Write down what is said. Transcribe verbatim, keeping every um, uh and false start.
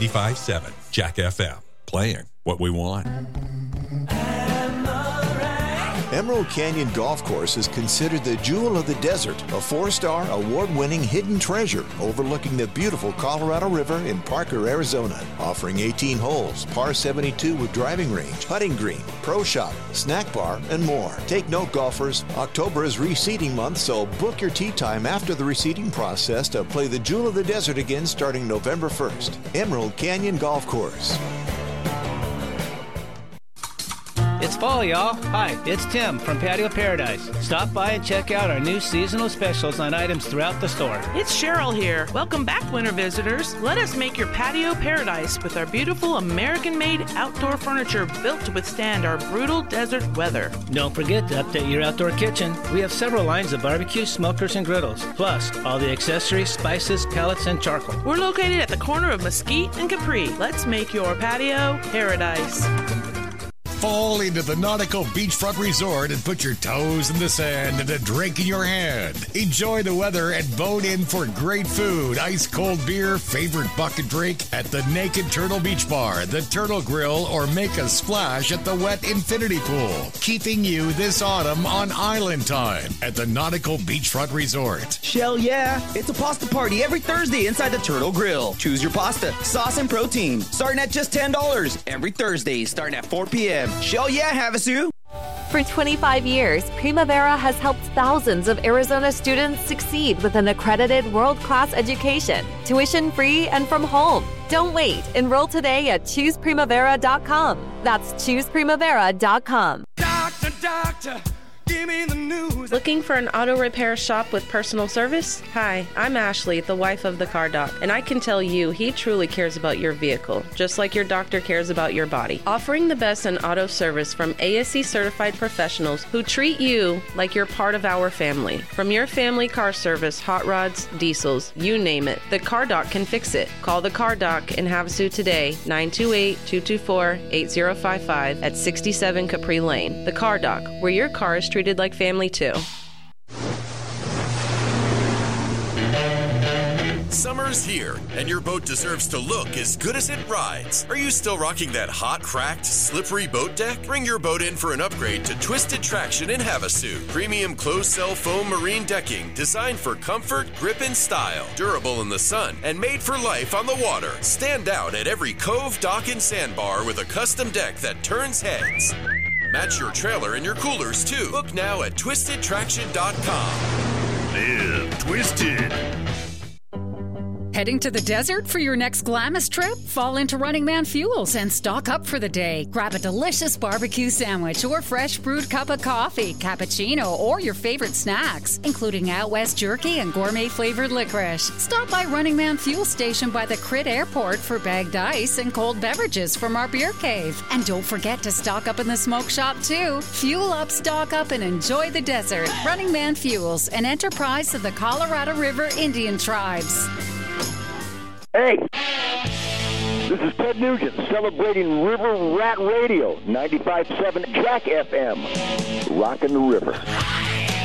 ninety-five point seven Jack F M. Playing what we want. Emerald Canyon Golf Course is considered the jewel of the desert, a four-star, award-winning hidden treasure overlooking the beautiful Colorado River in Parker, Arizona. Offering eighteen holes, par seventy-two with driving range, putting green, pro shop, snack bar, and more. Take note, golfers, October is reseeding month, so book your tee time after the reseeding process to play the jewel of the desert again starting November first. Emerald Canyon Golf Course. It's fall, y'all. Hi, it's Tim from Patio Paradise. Stop by and check out our new seasonal specials on items throughout the store. It's Cheryl here. Welcome back, winter visitors. Let us make your patio paradise with our beautiful American-made outdoor furniture built to withstand our brutal desert weather. Don't forget to update your outdoor kitchen. We have several lines of barbecue, smokers, and griddles, plus all the accessories, spices, pellets, and charcoal. We're located at the corner of Mesquite and Capri. Let's make your patio paradise. Fall into the Nautical Beachfront Resort and put your toes in the sand and a drink in your hand. Enjoy the weather and boat in for great food, ice-cold beer, favorite bucket drink at the Naked Turtle Beach Bar, the Turtle Grill, or make a splash at the Wet Infinity Pool. Keeping you this autumn on Island Time at the Nautical Beachfront Resort. Shell yeah! It's a pasta party every Thursday inside the Turtle Grill. Choose your pasta, sauce, and protein. Starting at just ten dollars. Every Thursday starting at four p.m. Shell yeah, Havasu! For twenty-five years, Primavera has helped thousands of Arizona students succeed with an accredited world-class education, tuition-free and from home. Don't wait. Enroll today at choose primavera dot com. That's choose primavera dot com. Doctor, doctor, give me the news. Looking for an auto repair shop with personal service? Hi, I'm Ashley, the wife of the car doc, and I can tell you he truly cares about your vehicle, just like your doctor cares about your body. Offering the best in auto service from A S E certified professionals who treat you like you're part of our family. From your family car service, hot rods, diesels, you name it, the car doc can fix it. Call the car doc in Havasu today, nine two eight, two two four, eight zero five five at sixty-seven Capri Lane. The car doc, where your car is treated like family too. Summer's here, and your boat deserves to look as good as it rides. Are you still rocking that hot, cracked, slippery boat deck? Bring your boat in for an upgrade to Twisted Traction in Havasu. Premium closed-cell foam marine decking designed for comfort, grip, and style. Durable in the sun and made for life on the water. Stand out at every cove, dock, and sandbar with a custom deck that turns heads. Match your trailer and your coolers, too. Book now at twisted traction dot com. Live Twisted. Heading to the desert for your next Glamis trip? Fall into Running Man Fuels and stock up for the day. Grab a delicious barbecue sandwich or fresh brewed cup of coffee, cappuccino, or your favorite snacks, including Out West jerky and gourmet-flavored licorice. Stop by Running Man Fuel Station by the Crit Airport for bagged ice and cold beverages from our beer cave. And don't forget to stock up in the smoke shop, too. Fuel up, stock up, and enjoy the desert. Running Man Fuels, an enterprise of the Colorado River Indian Tribes. Hey, this is Ted Nugent celebrating River Rat Radio, ninety-five point seven Jack F M, rockin' the river.